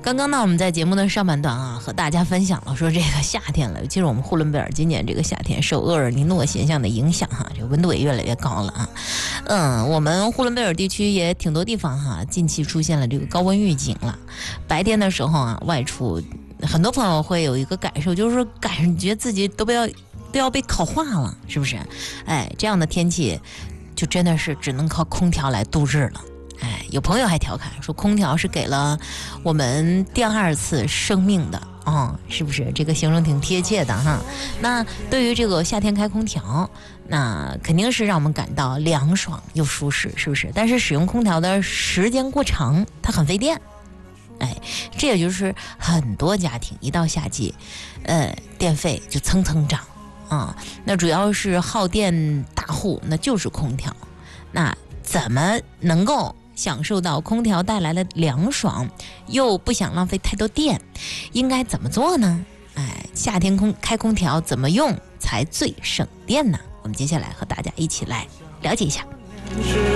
刚刚呢，我们在节目的上半段啊，和大家分享了说这个夏天了，其实我们呼伦贝尔今年这个夏天受厄尔尼诺现象的影响哈，这个温度也越来越高了啊。我们呼伦贝尔地区也挺多地方哈，近期出现了这个高温预警了。白天的时候啊，外出很多朋友会有一个感受，就是说感觉自己都要被烤化了，是不是？哎，这样的天气就真的是只能靠空调来度日了。哎，有朋友还调侃说，空调是给了我们第二次生命的是不是？这个形容挺贴切的哈。那对于这个夏天开空调，那肯定是让我们感到凉爽又舒适，是不是？但是使用空调的时间过长，它很费电。哎，这也就是很多家庭一到夏季，电费就蹭蹭涨啊。那主要是耗电大户，那就是空调。那怎么能够享受到空调带来的凉爽，又不想浪费太多电，应该怎么做呢？哎，夏天开空调怎么用才最省电呢？我们接下来和大家一起来了解一下。